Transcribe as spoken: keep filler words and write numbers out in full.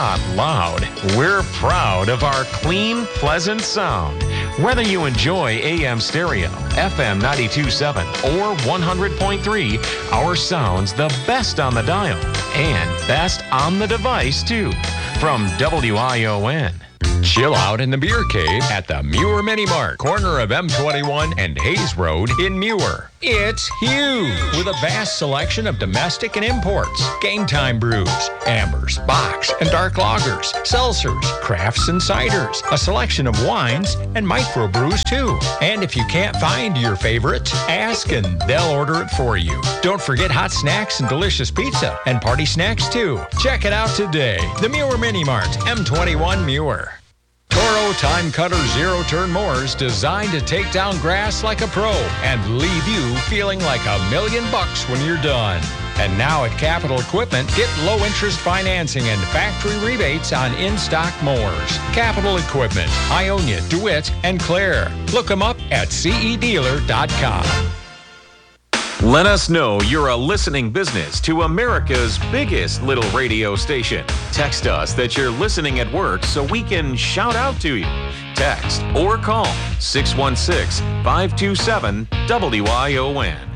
not loud. We're proud of our clean, pleasant sound. Whether you enjoy A M stereo, F M ninety-two point seven, or one hundred point three, our sound's the best on the dial and best on the device, too. From W I O N. Chill out in the beer cave at the Muir Mini Mart, corner of M twenty-one and Hayes Road in Muir. It's huge with a vast selection of domestic and imports, game time brews, ambers, bocks, and dark lagers, seltzers, crafts, and ciders, a selection of wines and microbrews too. And if you can't find your favorites, ask and they'll order it for you. Don't forget hot snacks and delicious pizza and party snacks too. Check it out today. The Muir Mini Mart, M twenty-one Muir. Toro Time Cutter Zero Turn Mowers designed to take down grass like a pro and leave you feeling like a million bucks when you're done. And now at Capital Equipment, get low-interest financing and factory rebates on in-stock mowers. Capital Equipment, Ionia, DeWitt, and Clare. Look them up at C E dealer dot com. Let us know you're a listening business to America's biggest little radio station. Text us that you're listening at work so we can shout out to you. Text or call six one six, five two seven, W I O N.